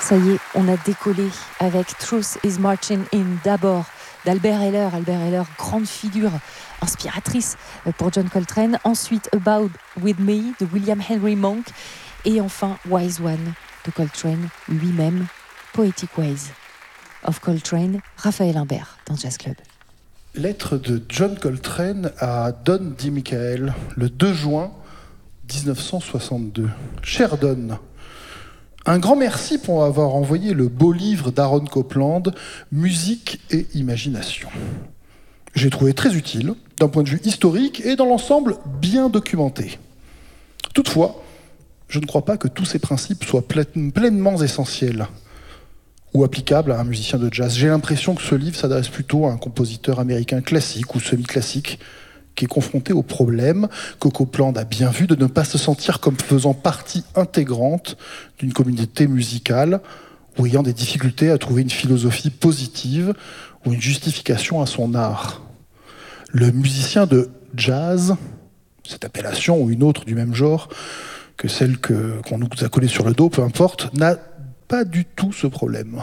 Ça y est, on a décollé avec Truth is Marching In d'abord d'Albert Heller. Albert Heller, grande figure inspiratrice pour John Coltrane. Ensuite, About With Me de William Henry Monk. Et enfin, Wise One de Coltrane lui-même, Poetic Ways of Coltrane, Raphaël Imbert dans Jazz Club. Lettre de John Coltrane à Don DiMichael, le 2 juin 1962. Cher Don, un grand merci pour avoir envoyé le beau livre d'Aaron Copland, Musique et Imagination. J'ai trouvé très utile, d'un point de vue historique et dans l'ensemble bien documenté. Toutefois, je ne crois pas que tous ces principes soient pleinement essentiels ou applicables à un musicien de jazz. J'ai l'impression que ce livre s'adresse plutôt à un compositeur américain classique ou semi-classique qui est confronté au problème que Copland a bien vu de ne pas se sentir comme faisant partie intégrante d'une communauté musicale ou ayant des difficultés à trouver une philosophie positive ou une justification à son art. Le musicien de jazz, cette appellation ou une autre du même genre que celle qu'on nous a collée sur le dos, peu importe, n'a pas du tout ce problème.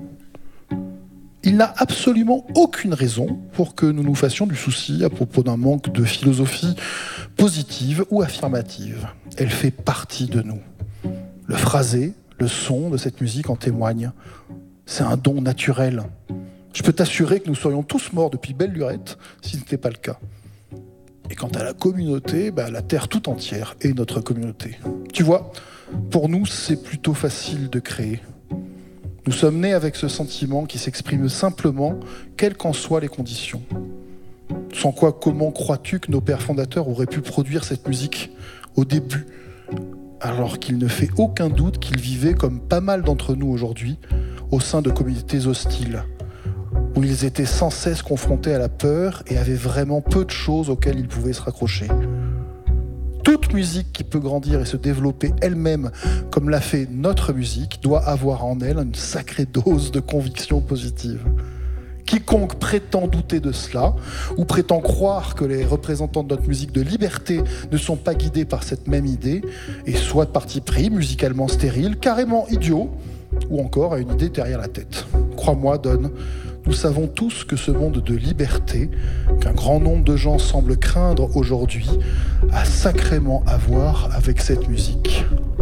Il n'a absolument aucune raison pour que nous nous fassions du souci à propos d'un manque de philosophie positive ou affirmative. Elle fait partie de nous. Le phrasé, le son de cette musique en témoigne. C'est un don naturel. Je peux t'assurer que nous serions tous morts depuis belle lurette si ce n'était pas le cas. Et quant à la communauté, la Terre tout entière est notre communauté. Tu vois, pour nous, c'est plutôt facile de créer. Nous sommes nés avec ce sentiment qui s'exprime simplement, quelles qu'en soient les conditions. Sans quoi, comment crois-tu que nos pères fondateurs auraient pu produire cette musique au début, alors qu'il ne fait aucun doute qu'ils vivaient, comme pas mal d'entre nous aujourd'hui, au sein de communautés hostiles, où ils étaient sans cesse confrontés à la peur et avaient vraiment peu de choses auxquelles ils pouvaient se raccrocher. Toute musique qui peut grandir et se développer elle-même, comme l'a fait notre musique, doit avoir en elle une sacrée dose de conviction positive. Quiconque prétend douter de cela, ou prétend croire que les représentants de notre musique de liberté ne sont pas guidés par cette même idée, est soit de parti pris, musicalement stérile, carrément idiot, ou encore a une idée derrière la tête. Crois-moi, Don, nous savons tous que ce monde de liberté, qu'un grand nombre de gens semblent craindre aujourd'hui, a sacrément à voir avec cette musique.